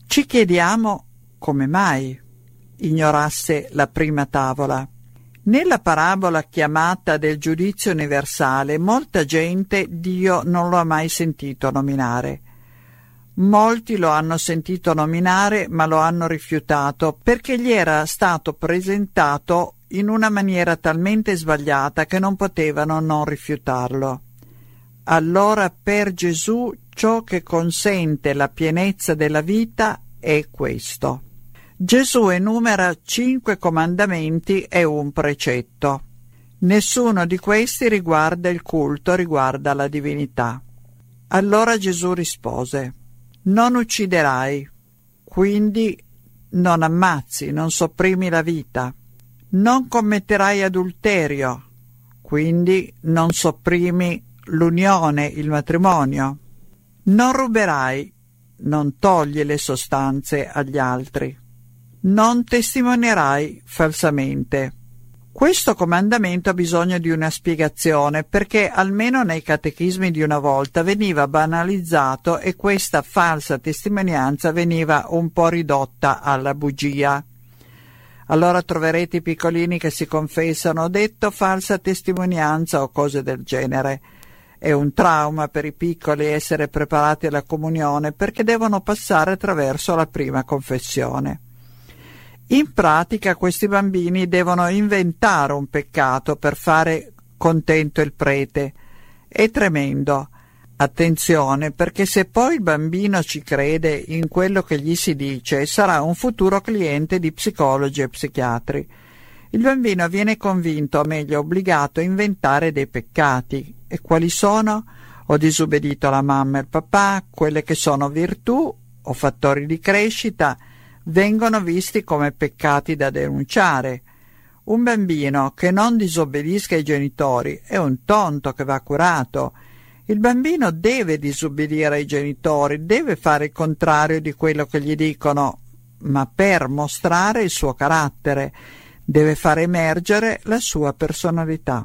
Ci chiediamo come mai ignorasse la prima tavola. Nella parabola chiamata del giudizio universale, molta gente Dio non lo ha mai sentito nominare. Molti lo hanno sentito nominare, ma lo hanno rifiutato perché gli era stato presentato in una maniera talmente sbagliata che non potevano non rifiutarlo. Allora per Gesù ciò che consente la pienezza della vita è questo. Gesù enumera 5 comandamenti e un precetto. Nessuno di questi riguarda il culto, riguarda la divinità. Allora Gesù rispose: non ucciderai, quindi non ammazzi, non sopprimi la vita. Non commetterai adulterio, quindi non sopprimi l'unione, il matrimonio. Non ruberai, non togli le sostanze agli altri. Non testimonierai falsamente. Questo comandamento ha bisogno di una spiegazione perché almeno nei catechismi di una volta veniva banalizzato e questa falsa testimonianza veniva un po' ridotta alla bugia. Allora troverete i piccolini che si confessano: ho detto falsa testimonianza o cose del genere. È un trauma per i piccoli essere preparati alla comunione perché devono passare attraverso la prima confessione. In pratica questi bambini devono inventare un peccato per fare contento il prete. È tremendo. Attenzione, perché se poi il bambino ci crede in quello che gli si dice, sarà un futuro cliente di psicologi e psichiatri. Il bambino viene convinto, o meglio obbligato, a inventare dei peccati. E quali sono? Ho disobbedito alla mamma e al papà, quelle che sono virtù o fattori di crescita vengono visti come peccati da denunciare. Un bambino che non disobbedisca ai genitori è un tonto che va curato. Il bambino deve disobbedire ai genitori, deve fare il contrario di quello che gli dicono, ma per mostrare il suo carattere, deve far emergere la sua personalità.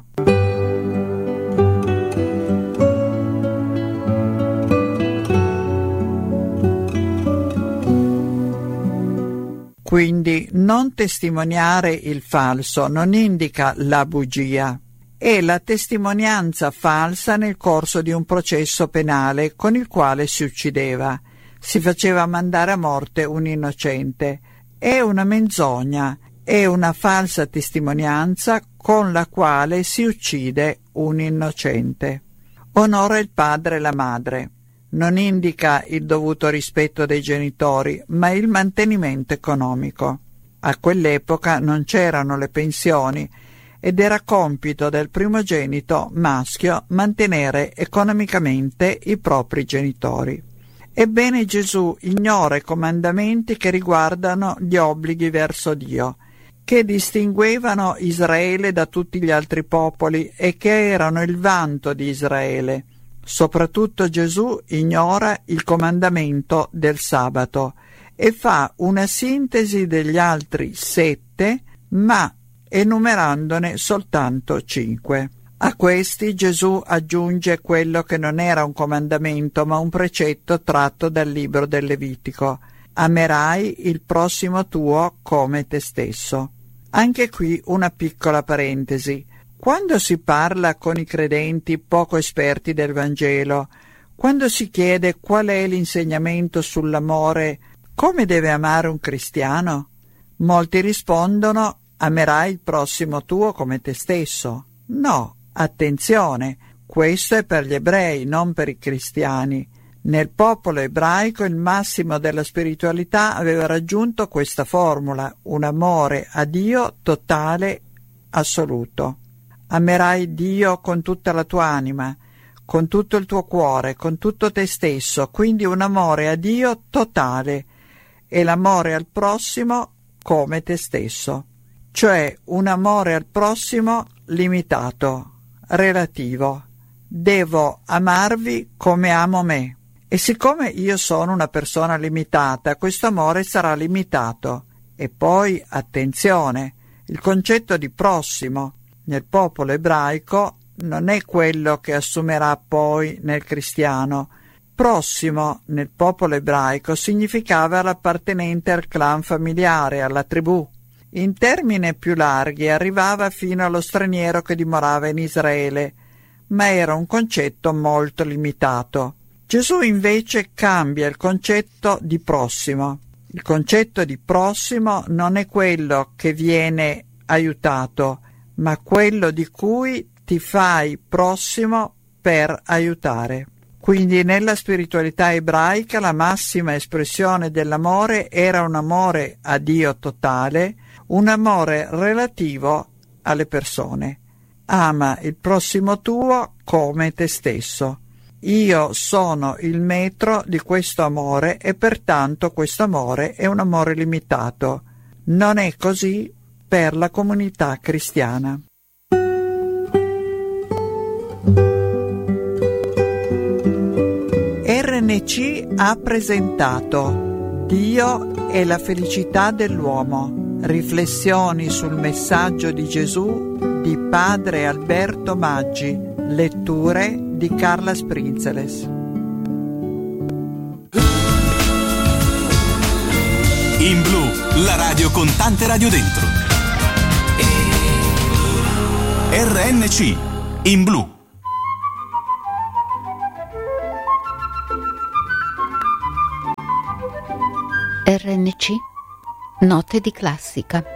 Quindi non testimoniare il falso non indica la bugia. È la testimonianza falsa nel corso di un processo penale con il quale si uccideva. Si faceva mandare a morte un innocente. È una menzogna, è una falsa testimonianza con la quale si uccide un innocente. Onora il padre e la madre. Non indica il dovuto rispetto dei genitori, ma il mantenimento economico. A quell'epoca non c'erano le pensioni ed era compito del primogenito maschio mantenere economicamente i propri genitori. Ebbene, Gesù ignora i comandamenti che riguardano gli obblighi verso Dio, che distinguevano Israele da tutti gli altri popoli e che erano il vanto di Israele. Soprattutto Gesù ignora il comandamento del sabato e fa una sintesi degli altri 7, ma enumerandone soltanto 5. A questi Gesù aggiunge quello che non era un comandamento ma un precetto tratto dal libro del Levitico: amerai il prossimo tuo come te stesso. Anche qui una piccola parentesi. Quando si parla con i credenti poco esperti del Vangelo, quando si chiede qual è l'insegnamento sull'amore, come deve amare un cristiano, molti rispondono: amerai il prossimo tuo come te stesso. No, attenzione, questo è per gli ebrei, non per i cristiani. Nel popolo ebraico il massimo della spiritualità aveva raggiunto questa formula: un amore a Dio totale, assoluto. Amerai Dio con tutta la tua anima, con tutto il tuo cuore, con tutto te stesso, quindi un amore a Dio totale, e l'amore al prossimo come te stesso, cioè un amore al prossimo limitato, relativo. Devo amarvi come amo me. E siccome io sono una persona limitata, questo amore sarà limitato. E poi, attenzione, il concetto di prossimo nel popolo ebraico non è quello che assumerà poi nel cristiano. Prossimo, nel popolo ebraico, significava l'appartenente al clan familiare, alla tribù. In termini più larghi arrivava fino allo straniero che dimorava in Israele, ma era un concetto molto limitato. Gesù invece cambia il concetto di prossimo. Il concetto di prossimo non è quello che viene aiutato, ma quello di cui ti fai prossimo per aiutare. Quindi nella spiritualità ebraica la massima espressione dell'amore era un amore a Dio totale, un amore relativo alle persone. Ama il prossimo tuo come te stesso. Io sono il metro di questo amore e pertanto questo amore è un amore limitato. Non è così per la comunità cristiana. RNC ha presentato Dio e la felicità dell'uomo. Riflessioni sul messaggio di Gesù di padre Alberto Maggi. Letture di Carla Sprinzeles. In Blu, la radio con tante radio dentro. RNC, in blu. RNC, note di classica.